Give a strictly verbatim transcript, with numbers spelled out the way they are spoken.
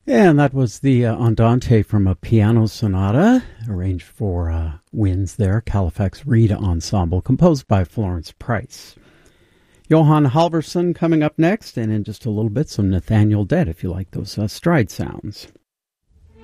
And that was the uh, Andante from a piano sonata, arranged for uh, winds there, Halifax Reed Ensemble, composed by Florence Price. Johan Halvorson coming up next, and in just a little bit, some Nathaniel Dett, if you like those uh, stride sounds.